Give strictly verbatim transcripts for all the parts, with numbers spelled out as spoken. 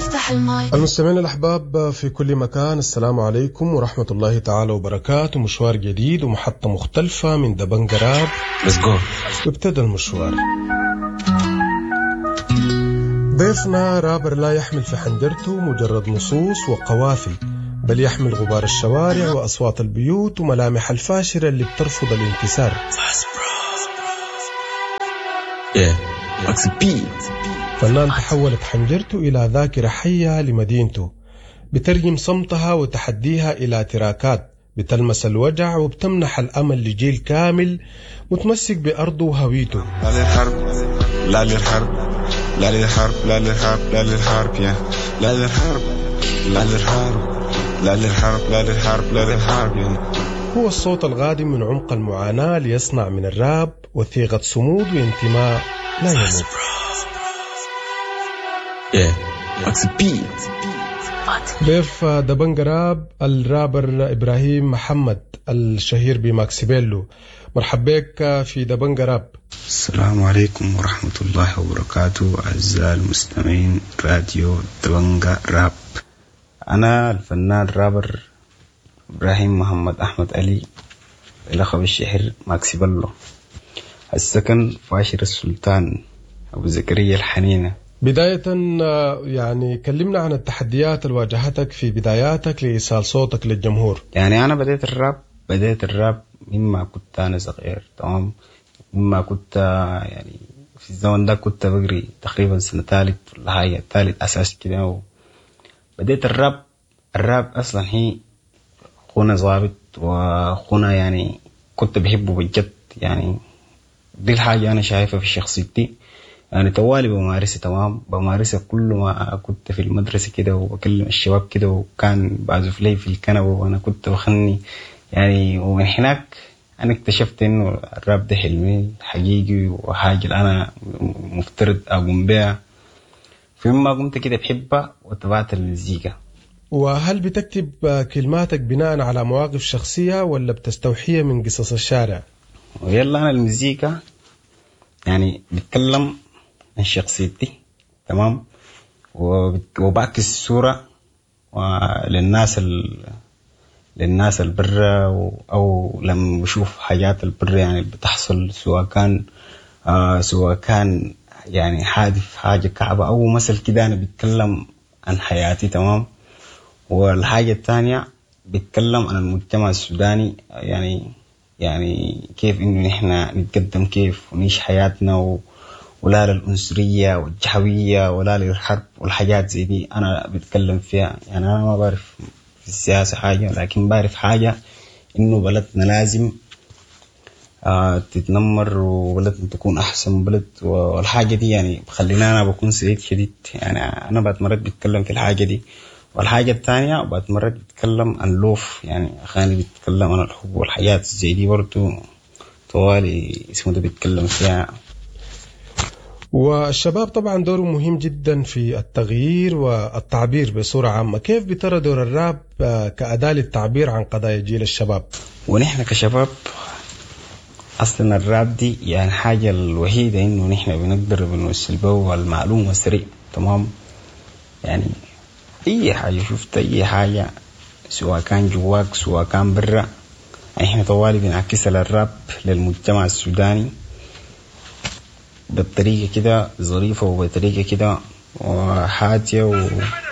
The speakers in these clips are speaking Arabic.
افتح المايك. المستمعين الأحباب في كل مكان، السلام عليكم ورحمة الله تعالى وبركاته. مشوار جديد ومحطة مختلفة من دبنجة راب. Let's go. وابتدى المشوار. ضيفنا رابر لا يحمل في حنجرته مجرد نصوص وقوافي، بل يحمل غبار الشوارع وأصوات البيوت وملامح الفاشرة اللي بترفض الانكسار. فنان تحولت حنجرته إلى ذاكرة حية لمدينته، بترجم صمتها وتحديها إلى تراكات بتلمس الوجع وبتمنح الأمل لجيل كامل متمسك بأرضه وهويته. لا للحرب لا للحرب لا للحرب لا للحرب لا للحرب يا لا للحرب لا للحرب لا للحرب لا للحرب لا للحرب يا. هو الصوت الغادم من عمق المعاناة ليصنع من الراب وثيقة صمود وانتماء لا يموت. ضيف دبنجة راب الرابر إبراهيم محمد الشهير بماكسيبيلو. مرحب بك في دبنجة راب. السلام عليكم ورحمة الله وبركاته. أعزائي المستمعين راديو دبنجة راب، أنا الفنان الرابر إبراهيم محمد أحمد علي، لقب الشهير ماكسيبيلو، السكن فاشر السلطان أبو زكريا الحنينة. بداية يعني كلمنا عن التحديات اللي واجهتك في بداياتك لإيصال صوتك للجمهور. يعني أنا بديت الراب بديت الراب مما كنت أنا صغير، تمام، مما كنت يعني في الزمن ده كنت بقري تقريبا سنة ثالث ولا حاجة، ثالث أساس كده. بديت الراب الراب أصلا هي خونا ضابط وخونا، يعني كنت بحبه بجد. يعني دي الحاجة أنا شايفها في شخصيتي، يعني توالي بمارسة، تمام، بمارسة كل ما كنت في المدرسة كده وبكلم الشباب كده، وكان بعزف لي في الكنبة وأنا كنت بخني يعني. ومن هناك أنا اكتشفت إنه الراب ده حلمي حقيقي وحاجة أنا مفترض أقوم بها. فيما قمت كده بحبها وتبعت المزيكا. وهل بتكتب كلماتك بناء على مواقف شخصية ولا بتستوحيها من قصص الشارع؟ ويلا أنا المزيكا يعني بتكلم عن شخصيتي، تمام، وبعكس الصورة للناس ال... للناس البرة، أو لما بشوف حاجات البرة يعني بتحصل، سواء كان آه سواء كان يعني حادث حاجة كعبة أو مثل كده، أنا بتكلم عن حياتي، تمام. والحاجة الثانية بتكلم عن المجتمع السوداني، يعني يعني كيف إنه نحن نتقدم، كيف ونعيش حياتنا، و... ولا للعنصرية والجهوية ولا للحرب والحاجات زي دي أنا بتكلم فيها. يعني أنا ما بعرف في السياسة حاجة، لكن بعرف حاجة إنه بلدنا لازم آه تتنمر، وبلدنا تكون أحسن بلد، والحاجة دي يعني خلينا أنا بكون سعيد شديد. يعني أنا بعد مرات بتكلم في الحاجة دي. والحاجة الثانية بعد مرات بتكلم عن لوف، يعني أخاني بتكلم عن الحب والحياة زي دي برضو طوالي اسمه ده بيتكلم فيها. والشباب طبعا دوره مهم جدا في التغيير والتعبير بصورة عامة. كيف بترى دور الراب كأداة للتعبير عن قضايا جيل الشباب؟ ونحن كشباب أصلا الراب دي يعني حاجة الوحيدة إنه نحن بنقدر بنوصل به المعلومة سريع، تمام. يعني أي حاجة شفت أي حاجة سواء كان جواك سواء كان برا، احنا طوالي بنعكس الراب للمجتمع السوداني بطريقة كده ظريفة وبطريقة كده وحاتية و...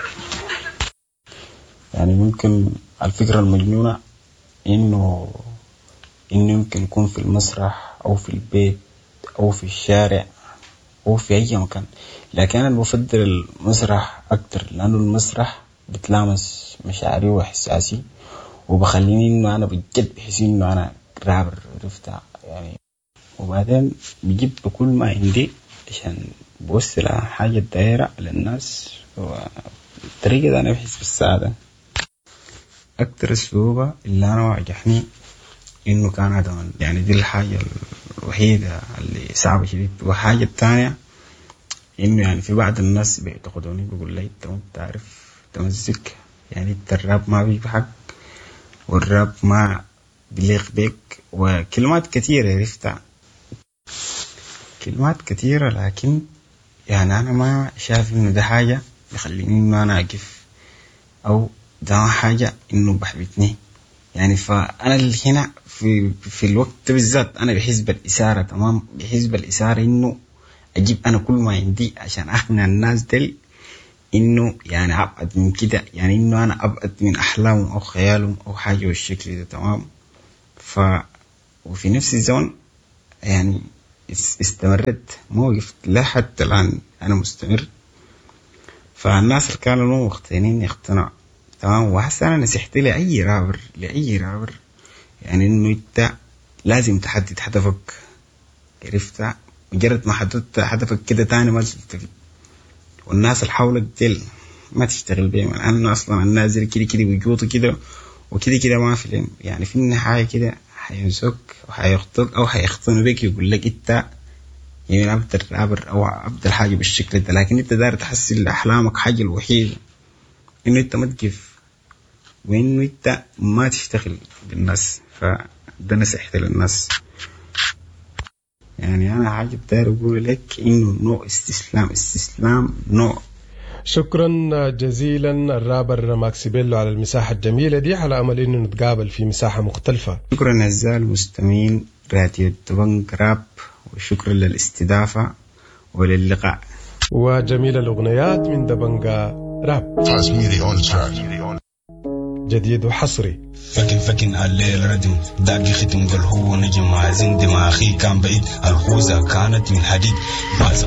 يعني ممكن الفكرة المجنونة إنه إنه يمكن يكون في المسرح أو في البيت أو في الشارع أو في أي مكان، لكن أنا بفضل المسرح أكتر، لأنه المسرح بتلامس مشاعري وإحساسي وبخليني إنه أنا بجد بحس إنه أنا رابر، عرفتها يعني. وبعدين بجيب بكل ما عندي عشان بوصل حاجة دائرة للناس، والطريقة ده أنا بحس بالسعادة. أكتر الصعوبة اللي أنا واجهني إنه كان هذا، يعني دي الحاجة الوحيدة اللي صعبة شديد. وحاجة الثانية إنه يعني في بعض الناس بيعتقدوني بيقول لي أنت ما بتعرف تمزك، يعني أنت الراب ما بيبحق والراب ما بليق بيك، وكلمات كثيرة عرفتها، كلمات كثيرة، لكن يعني أنا ما شايف إنه ده حاجة بيخليني إنه أنا أقف، أو ده حاجة إنه بحبتني يعني. فأنا اللي هنا في في الوقت بالذات أنا بحس بالإثارة، تمام، بحس بالإثارة إنه أجيب أنا كل ما عندي عشان أقنع الناس دل إنه يعني أبعد من كده، يعني إنه أنا أبعد من أحلامهم أو خيالهم أو حاجة بالشكل ده، تمام. ف وفي نفس الزمن يعني استمرت، ما وقفت لا حتى الآن أنا مستمر. فالناس اللي كانوا مو مقتنعين يقتنعوا، تمام. وحسنا أنا نصيحت لأي رابر لأي رابر يعني إنه أنت لازم تحدد هدفك، عرفتها؟ مجرد ما حددت هدفك كده تاني ما تلتفت، والناس اللي حولك ديل ما تشتغل بيهم، لأنه أصلا الناس دي كده كده وجوده كده وكده كده ما في لهم، يعني في النهاية كده حينسوك وحيخطوك أو حيختنوا بك، يقول لك أنت يعني عبد الرابر أو عبد الحاجة بالشكل ده. لكن أنت داير تحصل لأحلامك حاجة الوحيدة إنه أنت ما تقف وإنه أنت ما تشتغل بالناس. فده نصيحتي للناس. يعني أنا حاجة داير أقول لك إنه نوع استسلام استسلام نوع. شكرا جزيلا الرابر ماكسيبيلو على المساحة الجميلة دي، على أمل إنه نتقابل في مساحة مختلفة. شكرا أعزائي المستمعين راديو دبنج راب، وشكرا للاستضافة وللقاء. وجميل الأغنيات من دبنجا راب جديد وحصري. فكن فكن الليل ردم داقي ختم قال هو نجم عازم دماغي كان بعيد، الخوذة كانت من حديد.